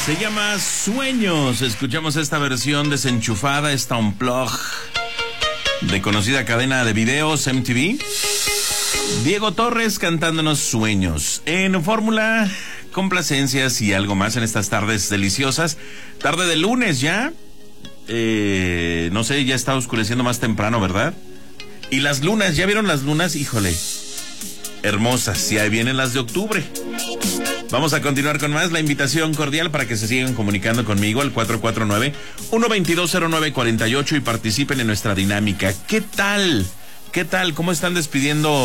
Se llama Sueños. Escuchamos esta versión desenchufada, esta unplug de conocida cadena de videos MTV. Diego Torres cantándonos Sueños. En Fórmula, complacencias y algo más en estas tardes deliciosas. Tarde de lunes ya. No sé, ya está oscureciendo más temprano, ¿verdad? Y las lunas, ¿ya vieron las lunas? Híjole, hermosas. Y ahí vienen las de octubre. Vamos a continuar con más. La invitación cordial para que se sigan comunicando conmigo al 449-122-0948 y participen en nuestra dinámica. ¿Qué tal? ¿Qué tal? ¿Cómo están despidiendo